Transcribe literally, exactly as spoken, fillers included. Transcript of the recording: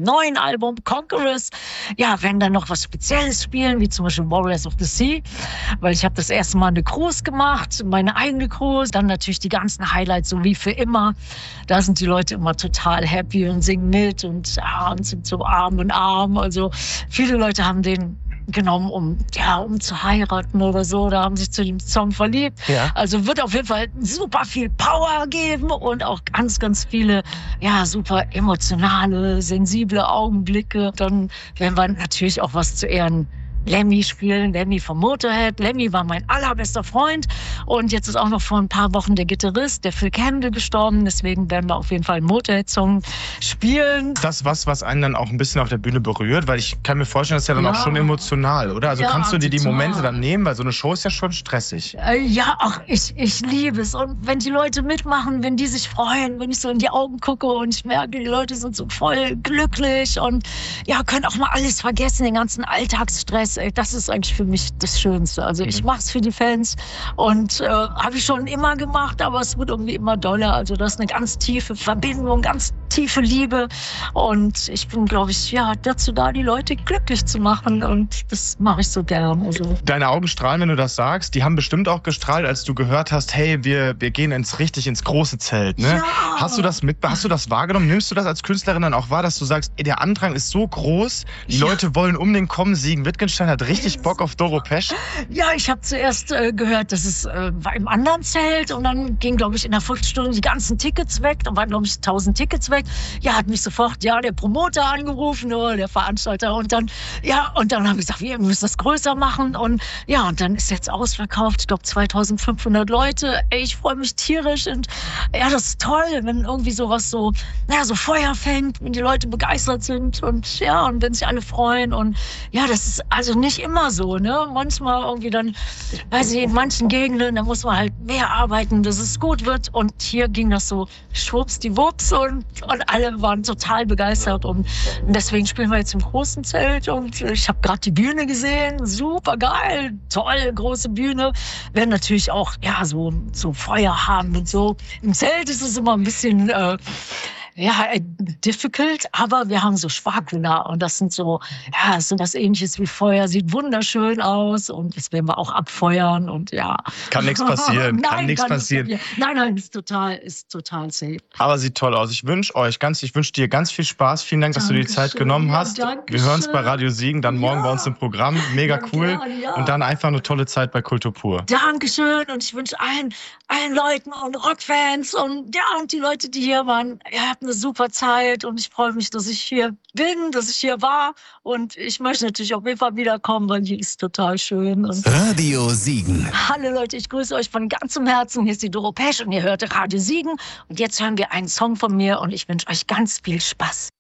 neuen Album Conquerors, ja, werden dann noch was Spezielles spielen, wie zum Beispiel Warriors of the Sea, weil ich habe das erste Mal eine Cruise gemacht, meine eigene Cruise, dann natürlich die ganzen Highlights, so wie für immer. Da sind die Leute immer total happy und singen mit und, ja, und sind so Arm in Arm. Also viele Leute haben den genommen, um, ja, um zu heiraten oder so. Da haben sich zu dem Song verliebt. Ja. Also wird auf jeden Fall super viel Power geben und auch ganz, ganz viele, ja, super emotionale, sensible Augenblicke. Dann werden wir natürlich auch was zu Ehren Lemmy spielen, Lemmy vom Motorhead. Lemmy war mein allerbester Freund und jetzt ist auch noch vor ein paar Wochen der Gitarrist, der Phil Campbell, gestorben. Deswegen werden wir auf jeden Fall einen Motorhead-Song spielen. Ist das was, was einen dann auch ein bisschen auf der Bühne berührt? Weil ich kann mir vorstellen, das ist ja dann Ja. auch schon emotional, oder? Also Ja, kannst du dir die total. Momente dann nehmen? Weil so eine Show ist ja schon stressig. Äh, ja, ach, ich, ich liebe es. Und wenn die Leute mitmachen, wenn die sich freuen, wenn ich so in die Augen gucke und ich merke, die Leute sind so voll glücklich und ja, können auch mal alles vergessen, den ganzen Alltagsstress. Ey, das ist eigentlich für mich das Schönste. Also ich mache es für die Fans und äh, habe ich schon immer gemacht, aber es wird irgendwie immer doller. Also das ist eine ganz tiefe Verbindung, ganz tiefe Liebe und ich bin, glaube ich, ja, dazu da, die Leute glücklich zu machen und das mache ich so gern. Also Deine Augen strahlen, wenn du das sagst. Die haben bestimmt auch gestrahlt, als du gehört hast, hey, wir, wir gehen ins richtig ins große Zelt. Ne? Ja. Hast du das mit, hast du das wahrgenommen? Nimmst du das als Künstlerin dann auch wahr, dass du sagst, ey, der Andrang ist so groß, die Ja. Leute wollen um den kommen, Siegen Wittgenstein hat richtig Bock auf Doro Pesch? ja, ich habe zuerst äh, gehört, dass es äh, war im anderen Zelt und dann ging, glaube ich, in der Viertelstunde die ganzen Tickets weg. Da waren, glaube ich, tausend Tickets weg. Ja, hat mich sofort, ja, der Promoter angerufen oder der Veranstalter und dann, ja, und dann habe ich gesagt, wir müssen das größer machen und ja, und dann ist jetzt ausverkauft, ich glaube, zweitausendfünfhundert Leute. Ey, ich freue mich tierisch und ja, das ist toll, wenn irgendwie sowas so, naja, so Feuer fängt, wenn die Leute begeistert sind und ja, und wenn sich alle freuen und ja, das ist also nicht immer so, ne? Manchmal irgendwie dann, weiß ich, in manchen Gegenden, da muss man halt mehr arbeiten, dass es gut wird. Und hier ging das so schwuppsdiwupps und, und alle waren total begeistert. Und deswegen spielen wir jetzt im großen Zelt und ich habe gerade die Bühne gesehen. Super geil, toll, große Bühne. Werden natürlich auch, ja, so, so Feuer haben und so. Im Zelt ist es immer ein bisschen, äh, ja, difficult, aber wir haben so Spargler und das sind so, ja, so was Ähnliches wie Feuer, sieht wunderschön aus und das werden wir auch abfeuern und ja. Kann nichts passieren, nein, kann nichts passieren. Nicht, nein, nein, ist total, ist total safe. Aber sieht toll aus. Ich wünsche euch ganz, ich wünsche dir ganz viel Spaß. Vielen Dank, dass du dir die Zeit Dankeschön. genommen Ja, hast. Dankeschön. Wir hören uns bei Radio Siegen, dann morgen Ja. bei uns im Programm. Mega Ja, cool. gerne, ja. Und dann einfach eine tolle Zeit bei Kultur pur. Dankeschön und ich wünsche allen, allen Leuten und Rockfans und ja, und die Leute, die hier waren, ihr habt eine super Zeit und ich freue mich, dass ich hier bin, dass ich hier war und ich möchte natürlich auf jeden Fall wiederkommen, weil hier ist total schön. Und Radio Siegen. hallo Leute, ich grüße euch von ganzem Herzen. Hier ist die Doro Pesch und ihr hört Radio Siegen und jetzt hören wir einen Song von mir und ich wünsche euch ganz viel Spaß.